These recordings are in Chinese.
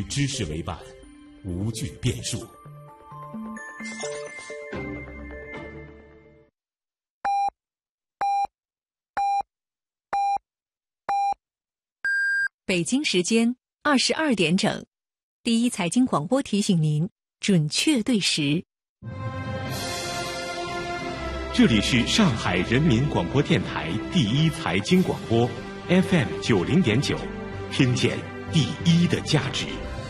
知识为伴，无惧变数。 北京时间22点整，第一财经广播提醒您准确对时。 这里是上海人民广播电台第一财经广播 FM 90.9，听见第一的价值。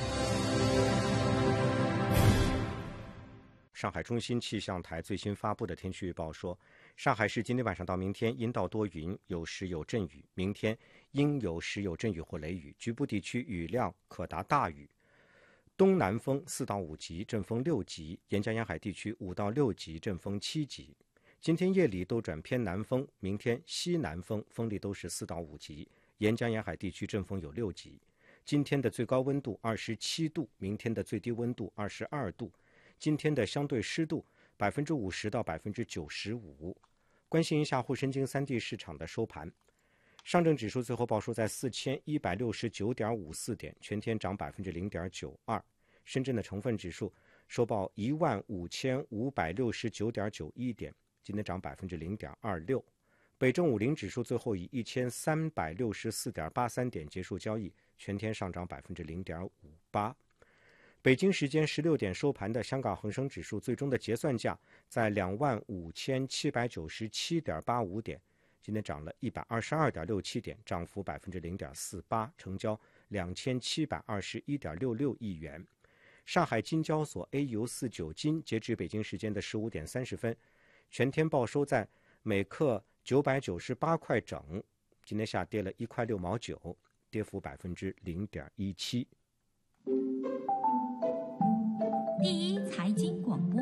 上海中心气象台最新发布的天气预报说，上海市今天晚上到明天阴到多云，有时有阵雨，明天阴有时有阵雨或雷雨，局部地区雨量可达大雨。东南风4到5级，阵风6级，沿江沿海地区5到6级，阵风7级。今天夜里都转偏南风，明天西南风，风力都是4到5级，沿江沿海地区阵风有6级。今天的最高温度27度，明天的最低温度22度。今天的相对湿度50%到95%。关心一下沪深京3地市场的收盘。上证指数最后报收在4169.54点，全天涨0.92%。深圳的成分指数收报15569.91点，今天涨0.26%。北证50指数最后以1364.83点结束交易，全天上涨0.58%。北京时间16点收盘的香港恒生指数最终的结算价在25797.85点，今天涨了122.67点，涨幅0.48%，成交2721.66亿元。上海金交所 AU49 金截至北京时间的15点30分，全天报收在每克998块整，今天下跌了1块6毛9，跌幅0.17%。 第一财经广播，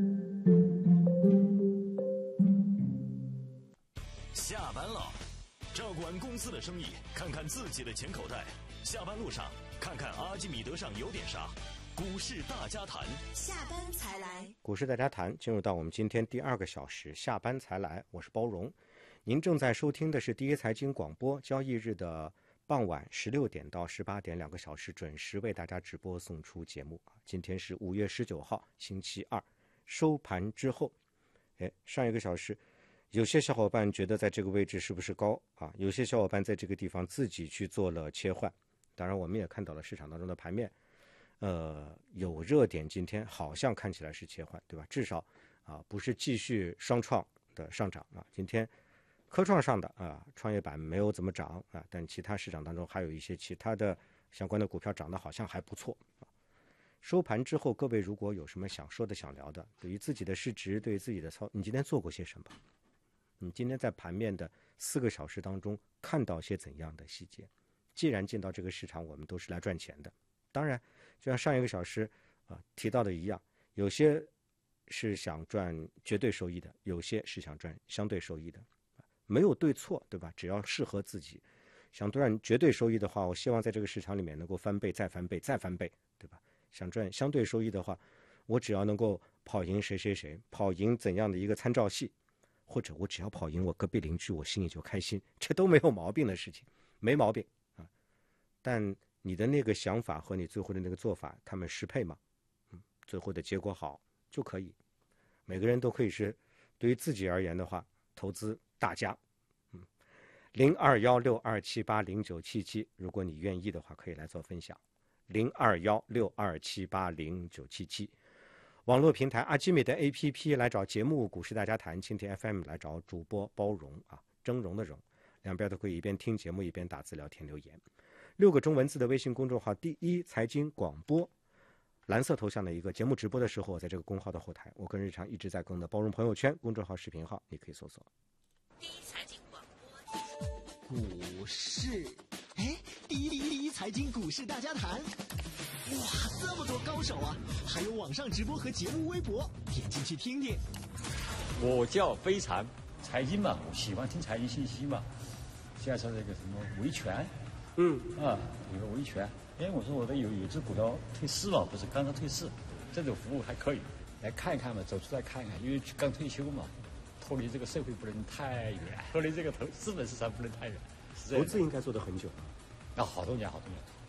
下班了，照顾完公司的生意，看看自己的钱口袋。下班路上，看看阿基米德上有点啥。股市大家谈， 下班才来。 股市大家谈，进入到我们今天第2个小时，下班才来。我是包荣，您正在收听的是第一财经广播，交易日的傍晚16点到18点2个小时准时为大家直播送出节目。今天是5月19号星期二，收盘之后，上一个小时有些小伙伴觉得在这个位置是不是高啊？有些小伙伴在这个地方自己去做了切换。当然我们也看到了市场当中的盘面，有热点今天好像看起来是切换，对吧？至少不是继续双创的上涨啊。今天科创上的创业板没有怎么涨啊，但其他市场当中还有一些其他的相关的股票涨得好像还不错啊。收盘之后，各位如果有什么想说的、想聊的，对于自己的市值，对于自己的你今天做过些什么？你今天在盘面的4个小时当中看到些怎样的细节？既然进到这个市场，我们都是来赚钱的。当然，就像上一个小时提到的一样，有些是想赚绝对收益的，有些是想赚相对收益的。没有对错，对吧？只要适合自己。想赚绝对收益的话，我希望在这个市场里面能够翻倍、再翻倍、再翻倍，对吧？想赚相对收益的话，我只要能够跑赢谁谁谁，跑赢怎样的一个参照系，或者我只要跑赢我隔壁邻居，我心里就开心，这都没有毛病的事情，没毛病啊。但你的那个想法和你最后的那个做法，他们适配吗？最后的结果好就可以。每个人都可以是，对于自己而言的话，投资大家。021627809777，如果你愿意的话，可以来做分享。021627809777，网络平台阿基米德 APP 来找节目股市大家谈，蜻蜓 FM 来找主播包容峥嵘的嵘，两边都可以一边听节目一边打字聊天留言。6个中文字的微信公众号第一财经广播，蓝色头像的一个节目直播的时候，我在这个公号的后台，我跟日常一直在更的包容朋友圈公众号视频号，你可以搜索第一财经广播股市，第一财经股市大家谈。哇，这么多高手啊！还有网上直播和节目微博，点进去听听。 我叫非常财经嘛，我喜欢听财经信息嘛。现在说这个什么维权，有个维权。我说我的有只股票退市了，不是刚刚退市，这种服务还可以，来看一看嘛，走出来看一看，因为刚退休嘛，脱离这个社会不能太远，脱离这个资本市场不能太远。 投资应该做得很久好多年。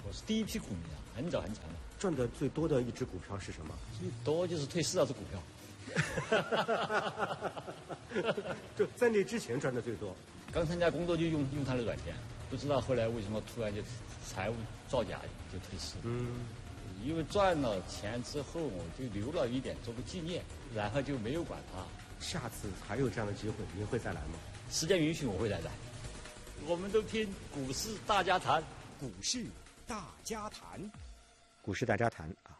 我是第一批股民啊，很早很长了。 赚的最多的一只股票是什么？ 最多就是退4、2只股票。 就在那之前赚的最多。 刚参加工作就用他的软件，不知道后来为什么突然就财务造假就退市。因为赚了钱之后，我就留了一点做个纪念，然后就没有管它。 下次还有这样的机会，您会再来吗？ 时间允许我会再来。我们都听股市大家谈， 股市大家谈， 股市大家谈啊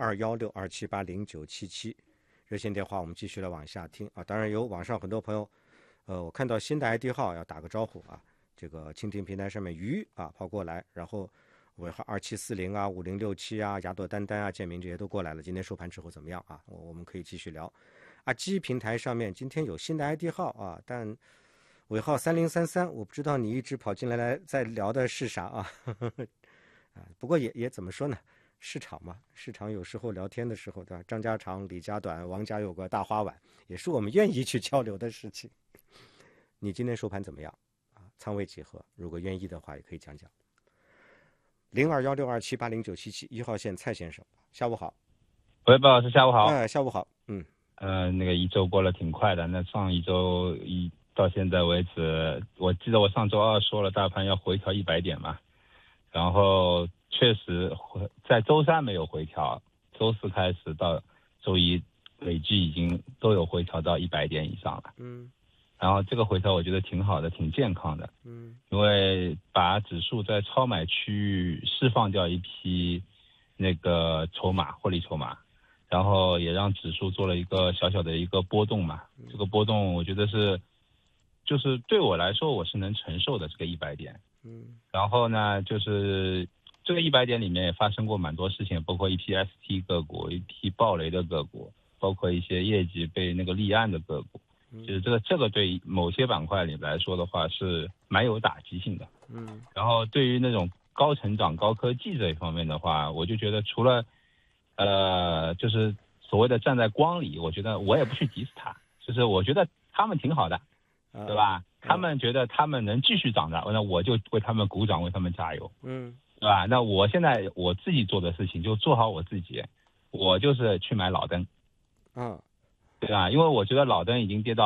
，021627809777，热线电话我们继续来往下听啊。当然有网上很多朋友，我看到新的 ID 号要打个招呼啊。这个蜻蜓平台上面鱼啊跑过来，然后尾号2740啊、5067啊、雅朵丹丹啊、建明这些都过来了。今天收盘之后怎么样啊？我们可以继续聊。啊，基平台上面今天有新的 ID 号啊，但尾号3033，我不知道你一直跑进来在聊的是啥啊？啊，不过也怎么说呢？市场嘛，市场有时候聊天的时候，对吧？张家长、李家短，王家有个大花碗，也是我们愿意去交流的事情。你今天收盘怎么样啊？仓位几何？如果愿意的话，也可以讲讲。021627809771号线蔡先生，下午好。 喂，包老师，下午好。 下午好。 那个一周过了挺快的，那上一周到现在为止，我记得我上周2说了大盘要回调100点嘛，然后确实在周3没有回调，周4开始到周1累计已经都有回调到100点以上了。然后这个回调我觉得挺好的，挺健康的。因为把指数在超买区域释放掉一批那个筹码，获利筹码。然后也让指数做了一个小小的一个波动嘛，这个波动我觉得就是对我来说我是能承受的这个100点。然后呢，就是这个100点里面也发生过蛮多事情，包括一批 ST 个股，一批暴雷的个股，包括一些业绩被那个立案的个股，就是这个对某些板块里来说的话是蛮有打击性的。然后对于那种高成长、高科技这一方面的话，我就觉得除了就是所谓的站在光里，我觉得我也不去敌死他，就是我觉得他们挺好的，对吧？他们觉得他们能继续涨的，那我就为他们鼓掌，为他们加油，对吧？那我现在我自己做的事情就做好我自己，我就是去买老灯，对吧？因为我觉得老灯已经跌到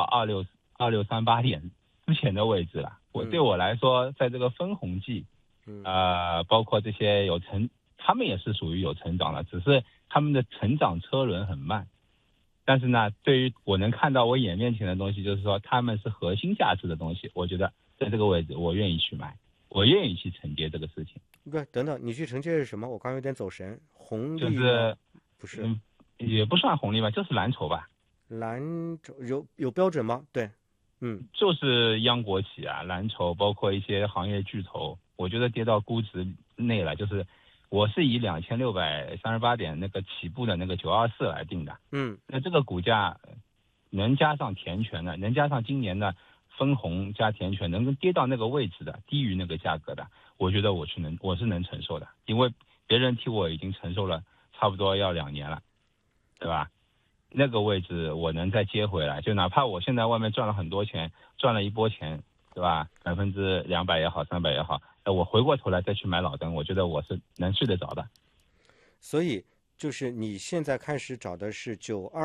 2638点之前的位置了。对我来说，在这个分红季，包括这些他们也是属于有成长的，只是他们的成长车轮很慢。但是呢，对于我能看到我眼面前的东西，就是说他们是核心价值的东西，我觉得在这个位置我愿意去买，我愿意去承接这个事情。 不，等等，你去承接是什么？我刚有点走神。红利就是不是， 也不算红利吧，就是蓝筹吧。 蓝筹有标准吗？对， 就是央国企啊，蓝筹，包括一些行业巨头，我觉得跌到估值内了，就是我是以2638点那个起步的那个924来定的。那这个股价能加上填权的，能加上今年的分红加填权，能跌到那个位置的，低于那个价格的，我觉得我是能承受的，因为别人替我已经承受了差不多要2年了，对吧？那个位置我能再接回来，就哪怕我现在外面赚了很多钱，赚了一波钱，对吧？200%也好，300%也好，我回过头来再去买老灯，我觉得我是能睡得着的。 所以就是你现在开始找的是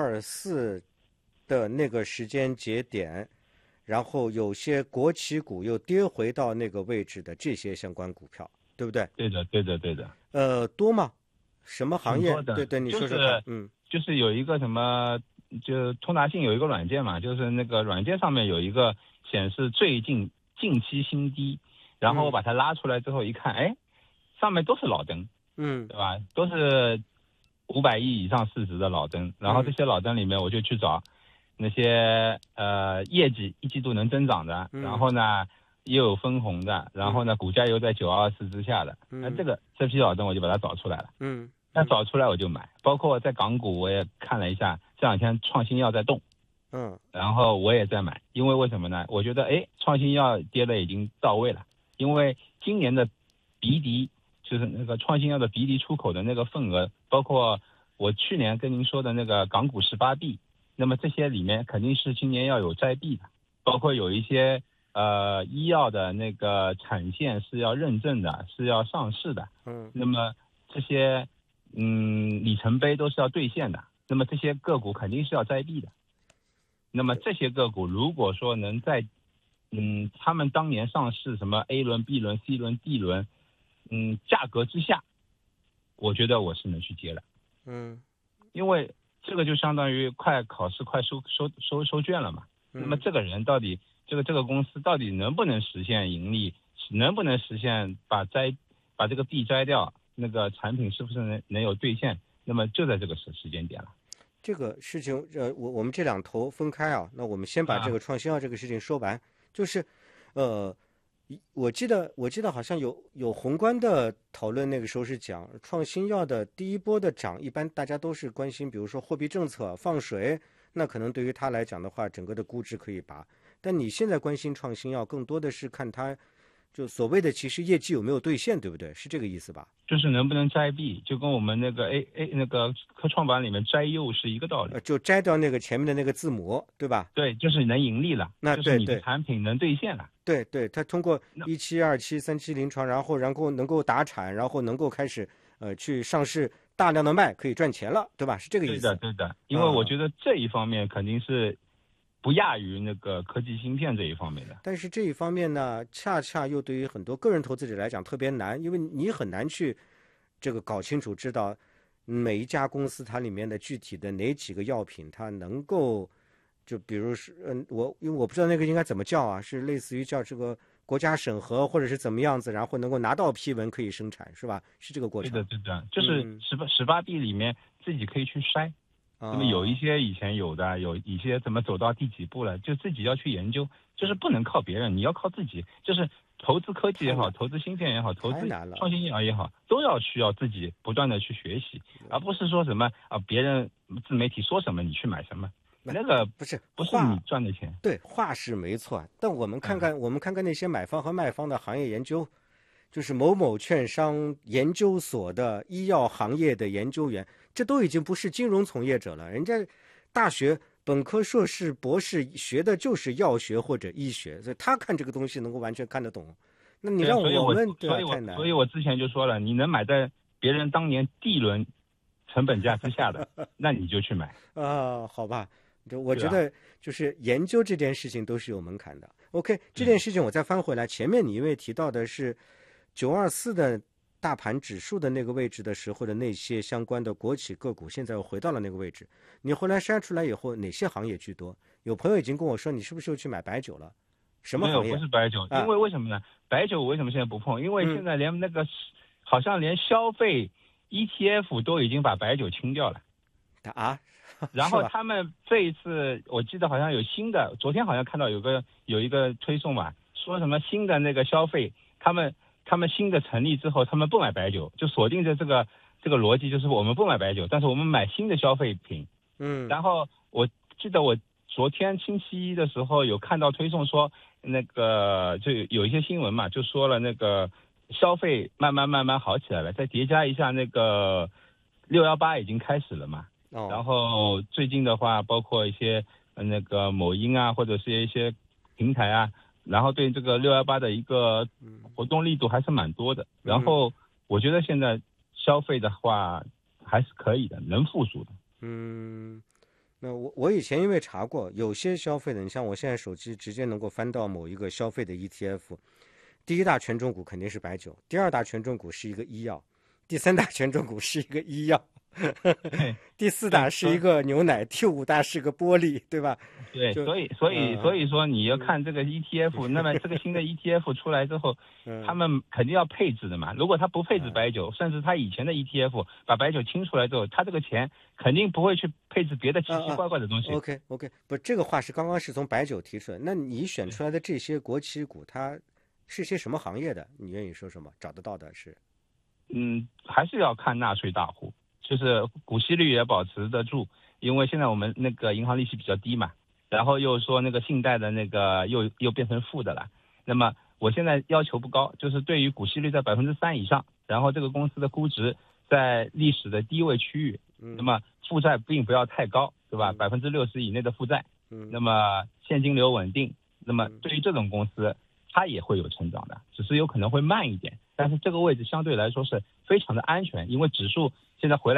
924的那个时间节点，然后有些国企股又跌回到那个位置的这些相关股票，对不对？ 对的。 多吗？什么行业？对，你说说看。 就是有一个什么，就通达信有一个软件嘛，就是那个软件上面有一个显示最近近期新低，然后我把它拉出来之后一看，上面都是老灯，对吧？都是500亿以上市值的老灯，然后这些老灯里面我就去找那些业绩一季度能增长的，然后呢也有分红的，然后呢股价又在924之下的，那这批老灯我就把它找出来了。那找出来我就买，包括在港股我也看了一下，这2天创新药在动，然后我也在买，因为什么呢？我觉得创新药跌的已经到位了，因为今年的鼻笛就是那个创新药的鼻笛出口的那个份额，包括我去年跟您说的那个港股18B，那么这些里面肯定是今年要有摘币的，包括有一些医药的那个产线是要认证的，是要上市的。那么这些里程碑都是要兑现的。那么这些个股肯定是要摘币的。那么这些个股如果说能在他们当年上市什么 A 轮、B 轮、C 轮、D 轮，价格之下，我觉得我是能去接的。因为这个就相当于快考试快收卷了嘛。那么这个人到底这个公司到底能不能实现盈利，能不能实现把这个币摘掉，那个产品是不是能有兑现？那么就在这个时间点了。 这个事情我们这两头分开啊，那我们先把这个创新药这个事情说完。就是我记得好像有宏观的讨论，那个时候是讲创新药的第一波的涨，一般大家都是关心，比如说货币政策放水，那可能对于他来讲的话，整个的估值可以拔。但你现在关心创新药，更多的是看它就所谓的其实业绩有没有兑现，对不对？是这个意思吧？ 就是能不能摘币，就跟我们那个那个科创板里面摘柚是一个道理。 就摘掉那个前面的那个字母，对吧？ 对，就是能盈利了， 那就是你的产品能兑现了。 对，它通过17、27、37临床，然后能够打产，然后能够开始去上市，大量的卖，可以赚钱了，对吧？是这个意思。 对的，因为我觉得这一方面肯定是不亚于那个科技芯片这一方面的。 但是这一方面呢，恰恰又对于很多个人投资者来讲特别难，因为你很难去这个搞清楚，知道每一家公司它里面的具体的哪几个药品它能够，就比如是因为我不知道那个应该怎么叫啊，是类似于叫这个国家审核或者是怎么样子，然后能够拿到批文可以生产，是吧？是这个过程。 对的，就是18B 里面自己可以去筛。那么有一些以前有的，有一些怎么走到第几步了，就自己要去研究，就是不能靠别人，你要靠自己。就是投资科技也好，投资芯片也好，投资创新药也好，都需要自己不断的去学习，而不是说什么别人自媒体说什么你去买什么，那个不是你赚的钱。 对，话是没错，但我们看看那些买方和卖方的行业研究。就是某某券商研究所的医药行业的研究员，这都已经不是金融从业者了，人家大学本科、硕士、博士学的就是药学或者医学，所以他看这个东西能够完全看得懂。那你让我们太难。 所以我之前就说了，你能买在别人当年D轮成本价之下的，那你就去买。 好吧，我觉得就是研究这件事情都是有门槛的。OK， 这件事情我再翻回来，前面你因为提到的是924的大盘指数的那个位置的时候的那些相关的国企个股，现在又回到了那个位置。你后来筛出来以后，哪些行业居多？有朋友已经跟我说，你是不是又去买白酒了？什么行业？ 没有，不是白酒，因为为什么呢？白酒我为什么现在不碰？因为现在连那个好像连消费 ETF 都已经把白酒清掉了。然后他们这一次我记得好像有新的，昨天好像看到有一个推送嘛，说什么新的那个消费，他们新的成立之后，他们不买白酒，就锁定着这个逻辑，就是我们不买白酒，但是我们买新的消费品。然后我记得我昨天星期一的时候有看到推送说，那个就有一些新闻嘛，就说了那个消费慢慢好起来了，再叠加一下那个618已经开始了嘛。然后最近的话，包括一些那个某音啊，或者是一些平台啊，然后对这个618的一个活动力度还是蛮多的。然后我觉得现在消费的话还是可以的，能复苏的。 那我以前因为查过，有些消费的，你像我现在手机直接能够翻到某一个消费的 ETF， 第一大权重股肯定是白酒，第二大权重股是一个医药，第三大权重股是一个医药。第四大是一个牛奶，第五大是个玻璃，对吧？ 对，所以说你要看这个 ETF，那么这个新的 ETF 出来之后，他们肯定要配置的嘛。如果他不配置白酒，甚至他以前的 ETF 把白酒清出来之后，他这个钱肯定不会去配置别的奇奇怪怪的东西。 OK， 不，这个话是刚刚是从白酒提出来，那你选出来的这些国企股，它是些什么行业的？你愿意说什么？找得到的是？ 还是要看纳税大户。就是股息率也保持得住，因为现在我们那个银行利息比较低嘛，然后又说那个信贷的那个又变成负的了。那么我现在要求不高，就是对于股息率在3%以上，然后这个公司的估值在历史的低位区域，那么负债并不要太高，对吧？60%以内的负债，那么现金流稳定， 那么对于这种公司，它也会有成长的，只是有可能会慢一点，但是这个位置相对来说是非常的安全，因为指数现在回来